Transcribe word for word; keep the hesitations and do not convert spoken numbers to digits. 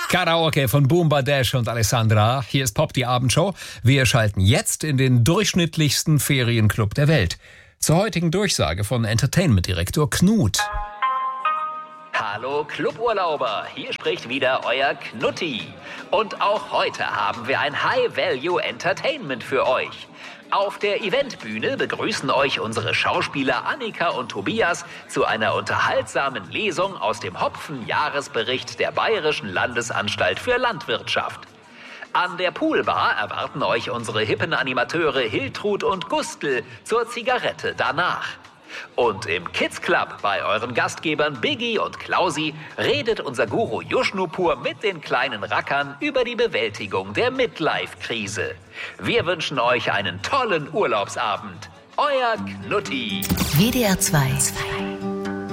Karaoke von Boomba Dash und Alessandra. Hier ist Pop, die Abendshow. Wir schalten jetzt in den durchschnittlichsten Ferienclub der Welt. Zur heutigen Durchsage von Entertainment-Direktor Knut. Hallo Cluburlauber, hier spricht wieder euer Knutti. Und auch heute haben wir ein High-Value-Entertainment für euch. Auf der Eventbühne begrüßen euch unsere Schauspieler Annika und Tobias zu einer unterhaltsamen Lesung aus dem Hopfen-Jahresbericht der Bayerischen Landesanstalt für Landwirtschaft. An der Poolbar erwarten euch unsere hippen Animateure Hiltrud und Gustl zur Zigarette danach. Und im Kids Club bei euren Gastgebern Biggie und Klausi redet unser Guru Yushnupur mit den kleinen Rackern über die Bewältigung der Midlife-Krise. Wir wünschen euch einen tollen Urlaubsabend. Euer Knutti. W D R zwei